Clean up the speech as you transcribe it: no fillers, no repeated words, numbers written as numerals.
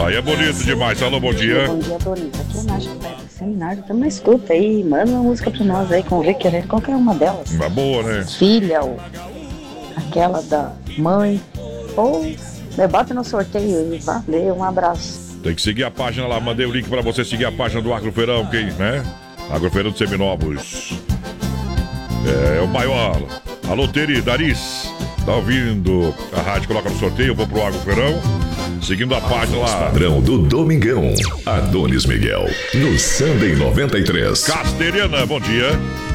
Aí é bonito demais. Alô, bom dia. Bom dia, Bonita. Aqui é Nádia do Seminário. Estamos na escuta aí. Manda uma música pra nós aí com o Rick Herrera, qualquer uma delas. Uma boa, né? Filha, ou aquela da mãe. Ou me bota no sorteio aí. Valeu, um abraço. Tem que seguir a página lá. Mandei o link pra você seguir a página do Agrofeirão, quem, né? Agrofeirão de Seminovos. É o maior. Alô, Teri, Daris. Tá ouvindo a rádio, coloca no sorteio. Eu vou pro Agrofeirão. Seguindo a página lá. Padrão do Domingão. Adonis Miguel. No Sunday 93. Castelhana, bom dia.